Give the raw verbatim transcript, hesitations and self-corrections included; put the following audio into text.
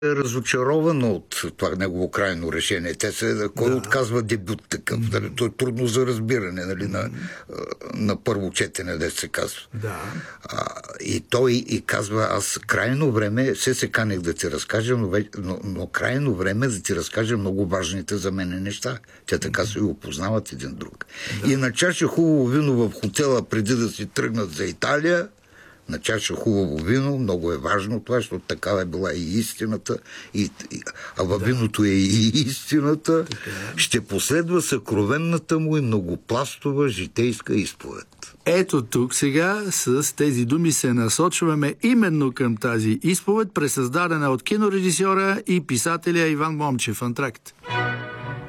е разочарована от това негово крайно решение. Те се, кой да. отказва дебют такъв? Mm-hmm. То е трудно за разбиране, нали, mm-hmm. на, на първо четене, да се казва. Да. А, и той и казва, аз крайно време, все се канех да ти разкажа, но, но, но крайно време да ти разкажа много важните за мен неща. Те така се и опознават един друг. Да. И на чаша хубаво вино в хотела, преди да си тръгнат за Италия, на чаша хубаво вино, много е важно това, защото такава е била и истината, и, и, а във да. виното е и истината, така. Ще последва съкровенната му и многопластова житейска изповед. Ето тук сега с тези думи се насочваме именно към тази изповед, пресъздадена от кинорежисьора и писателя Иван Момчев. Антракт.